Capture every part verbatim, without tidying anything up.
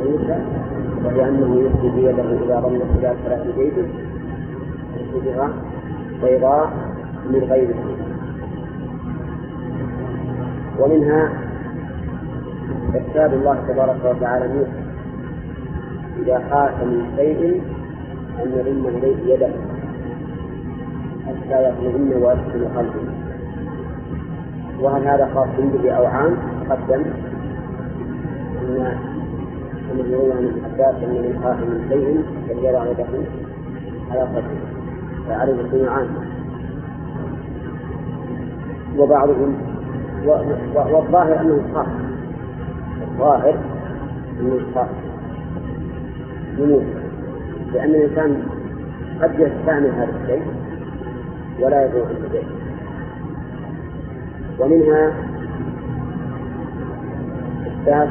موسى، وهي أنه يخرج بيده إذا ضم إلى ثلاث جيده يخرجها بيضاء من غير شيء. ومنها إرشاد الله تبارك وتعالى موسى إذا خاف من شيء أن يضم إليه يده حتى يطمئن ويسكن قلبه. وهل هذا خاص به أو عام؟ تقدم أن أنه يروى عن ابن عباس أن من خاف من شيء فليضع يده على قلبه، فعليه يكون عاما. وبعضهم والظاهر أنه خاص، الظاهر أنه خاص يموت، لأن الإنسان قد يستعمل هذا الشيء ولا يضر عنه شيء. ومنها إثبات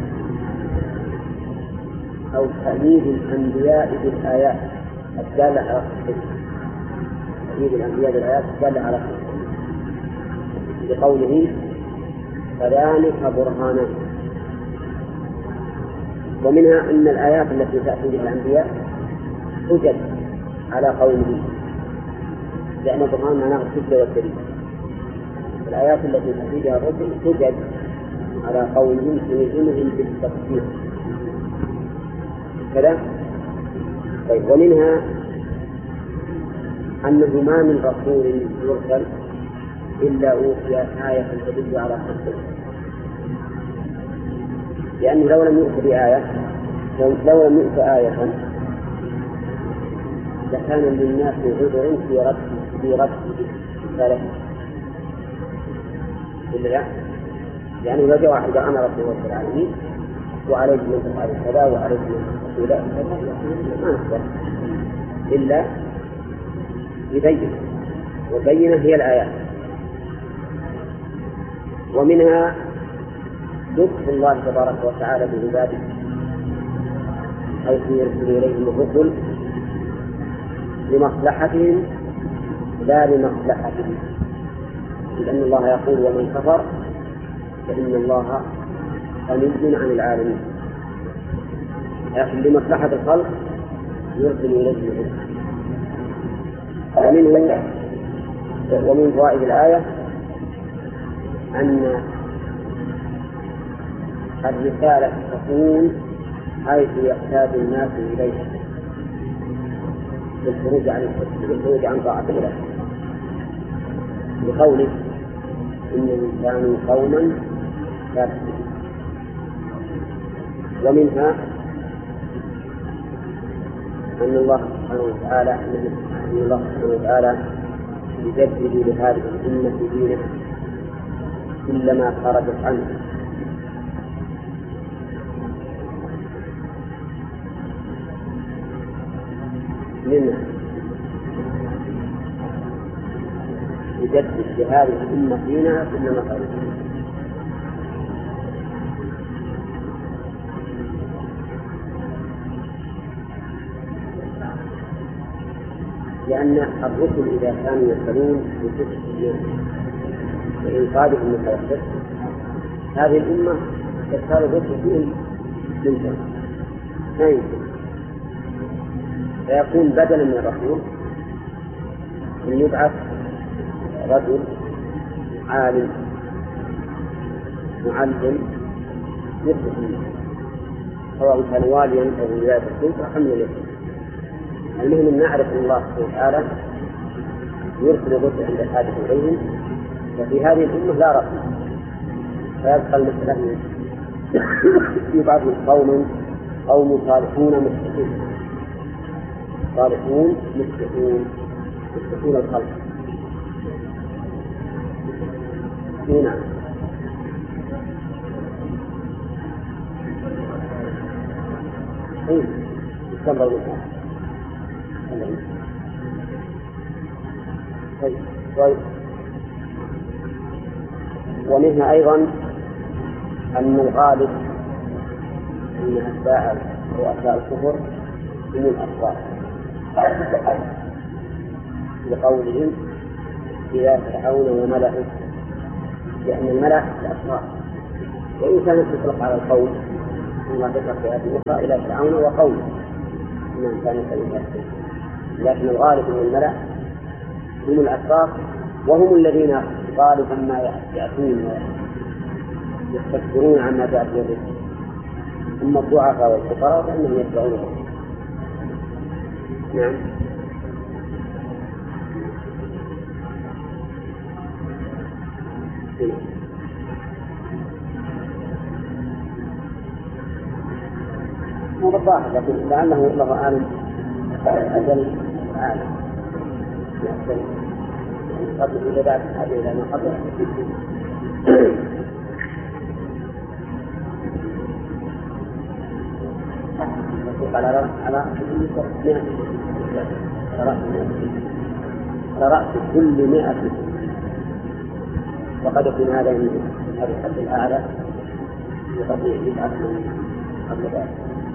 أو تأييد الأنبياء بالآيات الدالة على الصدق، تأييد الأنبياء بالآيات الدالة على الصدق بقوله فذلك برهانان. ومنها أن الآيات التي تأتي بها الأنبياء توجد على قوله، لأن البرهان معناه الحجة والدليل. الآيات التي تأتي بها الرسل توجد على قولهم تلزمهم بالتفسير كذا. طيب، ومنها أنه ما من رسول يرسل إلا أوتي آية تدل على خلقه، لأنه لو لم يؤت بآية لو لم يؤت آية لكان للناس عذر في رد في رد رسالته، إلا لأنه لو جاء واحد أنا رسول رب العالمين وعليه من تفعل كذا وعليه من تفعل كذا ما نقدر إلا يبين، والبينة هي الآيات. ومنها لطف الله تبارك وتعالى بعباده حيث يرسل إليهم الرسل لمصلحتهم لا لمصلحتهم، لأن الله يقول ومن كفر فإن الله غني عن العالمين، لكن لمصلحة الخلق يرسل إليهم الرسل. ومنه ومن فوائد الآية أن الرسالة تكون حيث يحتاج الناس إليها بالخروج عن بالخروج عن طاعة الله، بقوله إن كانوا قوما كافرين. ومنها أن الله سبحانه وتعالى أن الله سبحانه وتعالى يجدد لهذه الأمة دينها كلما خرجت عنه، منها يجدد لهذه الأمة دينها كلما خرجت عنه. لأن الرسل إذا كانوا يسألون بإنقاذهم من التوحيد هذه الأمة تختار الرسل فيهم منتهى لا يمكن، فيكون بدلا من الرسول أن يبعث رجل عالم معلم يدرس سواء كان واليا أو ولاية السلطة حمل له. المهم أن نعرف الله سبحانه وتعالى يرسل الرسل عند الحاجة إليهم، وفي هذه الأمة لا رسل، فيبقى المسألة يبعث قوما قوم صالحون مصلحون صالحون مصلحون مصلحون الخلق. هنا اي استمر المثال. طيب، ومنها أيضا أن الغالب أن أتباع رؤساء الكفر هم الأطفال، لقولهم إلى فرعون وملئه، لأن الملأ الأطفال، وإن كانت تطلق على القوم كما ذكر في آية أخرى إلى فرعون وقومه إنهم كانوا قوما فاسقين. لكن الغالب من الملأ هم الأشراف، وهم الذين غالبا ما يأتون يستكبرون عما جاء به الرسل. أما الضعفاء والفقراء فإنهم يتبعونهم. نعم. مو بالظاهر، لكن لعله الله أعلم أجل عالم يحسن قبل إلى بعد هذه إلى ما قبل. على رأس على على رأس كل مئة، وقد يكون هذا من هذا الحد الأعلى وقد يبعث من قبل ذلك.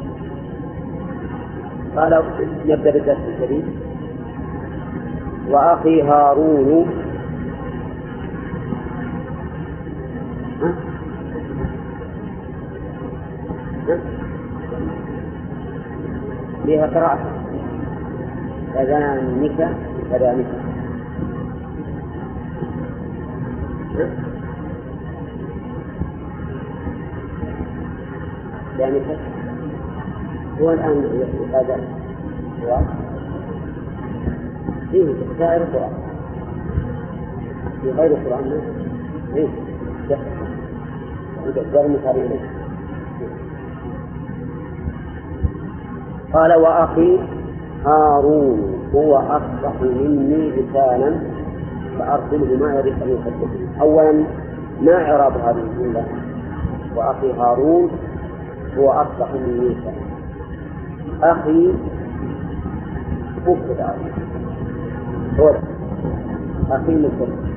قال يبدأ بالدرس الجديد. وأخي هارون ها؟ ها؟ لها قراءة كذلك كذلك يعني هو الآن هذا هو فيه سائر القرآن في غير القرآن ليس غير مثال إليه. قال وأخي هارون هو أفصح مني لسانا فأرسله ما يريد أن يصدقني. أولا ما إعراب هذه الجملة؟ وأخي هارون هو أفصح مني لسانا. أخي مبتدأ هو أخي مبتدأ